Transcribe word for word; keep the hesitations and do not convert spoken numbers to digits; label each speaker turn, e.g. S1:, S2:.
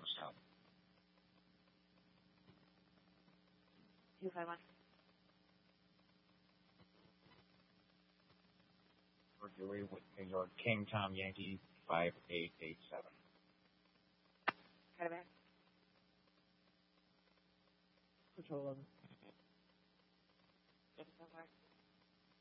S1: South.
S2: Two five one.
S1: For Dewey with New York King Tom Yankee five eight eight seven.
S2: Got it back.
S3: Control them.
S2: Just so far.